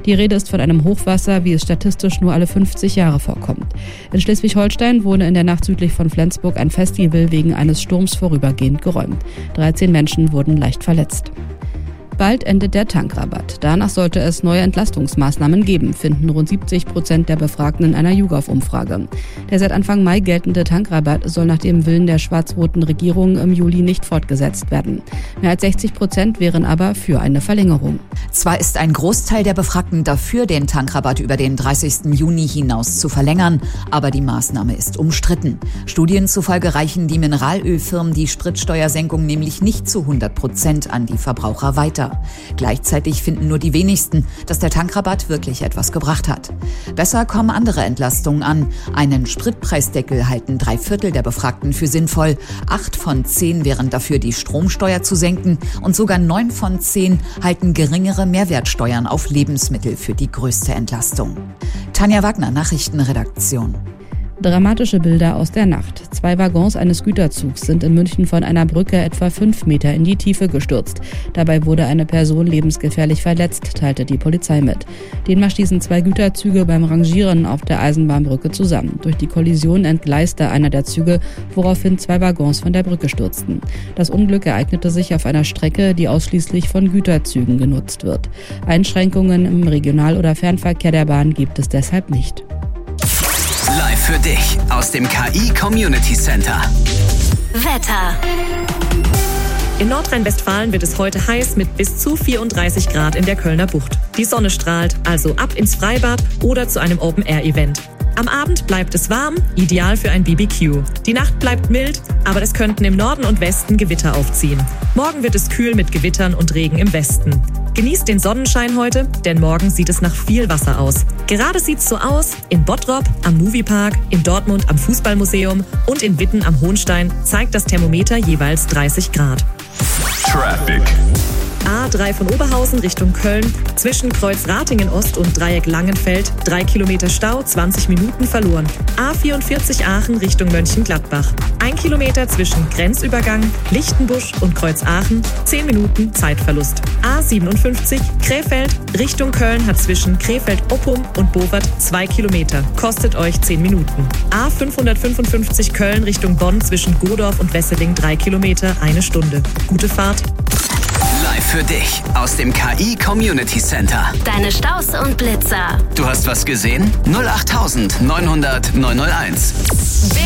Die Rede ist von einem Hochwasser, wie es statistisch nur alle 50 Jahre vorkommt. In Schleswig-Holstein wurde in der Nacht südlich von Flensburg ein Festival wegen eines Sturms vorübergehend geräumt. 13 Menschen wurden leicht verletzt. Bald endet der Tankrabatt. Danach sollte es neue Entlastungsmaßnahmen geben, finden rund 70% der Befragten in einer YouGov-Umfrage. Der seit Anfang Mai geltende Tankrabatt soll nach dem Willen der schwarz-roten Regierung im Juli nicht fortgesetzt werden. Mehr als 60% wären aber für eine Verlängerung. Zwar ist ein Großteil der Befragten dafür, den Tankrabatt über den 30. Juni hinaus zu verlängern, aber die Maßnahme ist umstritten. Studien zufolge reichen die Mineralölfirmen die Spritsteuersenkung nämlich nicht zu 100% an die Verbraucher weiter. Gleichzeitig finden nur die wenigsten, dass der Tankrabatt wirklich etwas gebracht hat. Besser kommen andere Entlastungen an. Einen Spritpreisdeckel halten 3/4 der Befragten für sinnvoll. 8 von 10 wären dafür, die Stromsteuer zu senken. Und sogar 9 von 10 halten geringere Mehrwertsteuern auf Lebensmittel für die größte Entlastung. Tanja Wagner, Nachrichtenredaktion. Dramatische Bilder aus der Nacht. 2 Waggons eines Güterzugs sind in München von einer Brücke etwa 5 Meter in die Tiefe gestürzt. Dabei wurde eine Person lebensgefährlich verletzt, teilte die Polizei mit. Demnach stießen 2 Güterzüge beim Rangieren auf der Eisenbahnbrücke zusammen. Durch die Kollision entgleiste einer der Züge, woraufhin 2 Waggons von der Brücke stürzten. Das Unglück ereignete sich auf einer Strecke, die ausschließlich von Güterzügen genutzt wird. Einschränkungen im Regional- oder Fernverkehr der Bahn gibt es deshalb nicht. Live für dich aus dem KI Community Center. Wetter. In Nordrhein-Westfalen wird es heute heiß mit bis zu 34 Grad in der Kölner Bucht. Die Sonne strahlt, also ab ins Freibad oder zu einem Open-Air-Event. Am Abend bleibt es warm, ideal für ein BBQ. Die Nacht bleibt mild, aber es könnten im Norden und Westen Gewitter aufziehen. Morgen wird es kühl mit Gewittern und Regen im Westen. Genießt den Sonnenschein heute, denn morgen sieht es nach viel Wasser aus. Gerade sieht's so aus, in Bottrop am Moviepark, in Dortmund am Fußballmuseum und in Witten am Hohenstein zeigt das Thermometer jeweils 30 Grad. Traffic. A3 von Oberhausen Richtung Köln, zwischen Kreuz Ratingen Ost und Dreieck Langenfeld, 3 Kilometer Stau, 20 Minuten verloren. A44 Aachen Richtung Mönchengladbach, 1 Kilometer zwischen Grenzübergang, Lichtenbusch und Kreuz Aachen, 10 Minuten Zeitverlust. A57 Krefeld Richtung Köln hat zwischen Krefeld-Oppum und Bovert 2 Kilometer, kostet euch 10 Minuten. A555 Köln Richtung Bonn zwischen Godorf und Wesseling 3 Kilometer, 1 Stunde. Gute Fahrt. Live für dich aus dem KI Community Center. Deine Staus und Blitzer. Du hast was gesehen? 08900 901.